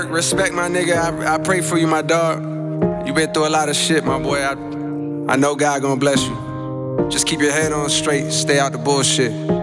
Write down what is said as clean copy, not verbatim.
Respect, my nigga. I pray for you, my dog. You been through a lot of shit, my boy. I know God gonna bless you. Just keep your head on straight. Stay out the bullshit.